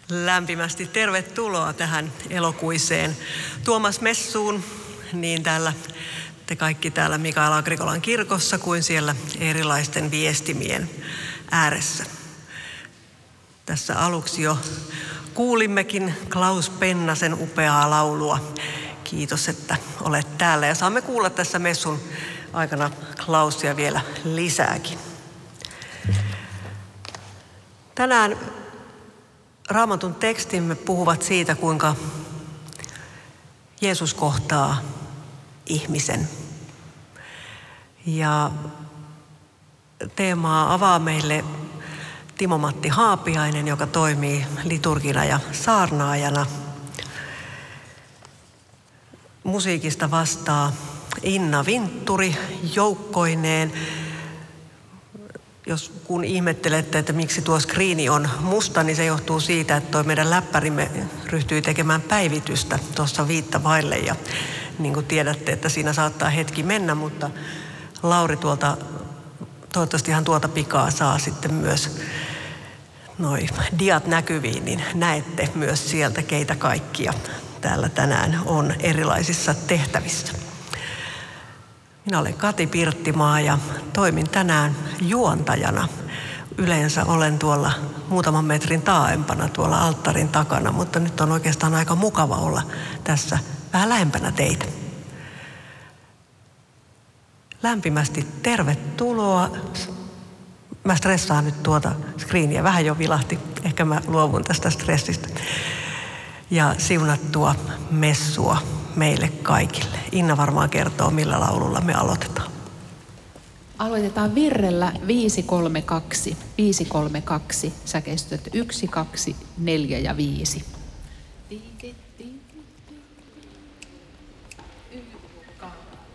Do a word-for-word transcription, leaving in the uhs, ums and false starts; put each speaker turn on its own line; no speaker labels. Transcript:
Lämpimästi tervetuloa tähän elokuiseen Tuomas-messuun, niin täällä te kaikki täällä Mikael Agrikolan kirkossa kuin siellä erilaisten viestimien ääressä. Tässä aluksi jo kuulimmekin Klaus Pennasen upeaa laulua. Kiitos, että olet täällä ja saamme kuulla tässä messun aikana Klausia vielä lisääkin. Tänään Raamatun tekstimme puhuvat siitä, kuinka Jeesus kohtaa ihmisen. Ja teemaa avaa meille Timo-Matti Haapiainen, joka toimii liturgina ja saarnaajana. Musiikista vastaa Inna Vintturi joukkoineen. Jos kun ihmettelette, että miksi tuo skriini on musta, niin se johtuu siitä, että tuo meidän läppärimme ryhtyi tekemään päivitystä tuossa viittä vaille. Ja niin kuin tiedätte, että siinä saattaa hetki mennä, mutta Lauri tuolta, toivottavasti ihan tuolta pikaa saa sitten myös noi diat näkyviin, niin näette myös sieltä, keitä kaikkia täällä tänään on erilaisissa tehtävissä. Minä olen Kati Pirttimaa ja toimin tänään juontajana. Yleensä olen tuolla muutaman metrin taaempana tuolla alttarin takana, mutta nyt on oikeastaan aika mukava olla tässä vähän lähempänä teitä. Lämpimästi tervetuloa. Mä stressaan nyt tuota skriiniä. Vähän jo vilahti. Ehkä mä luovun tästä stressistä. Ja siunattua messua meille kaikille. Inna varmaan kertoo, millä laululla me aloitetaan.
Aloitetaan virrellä viisi kolme kaksi. viisi kolme kaksi. Säkeistöt yksi, kaksi, neljä ja viisi.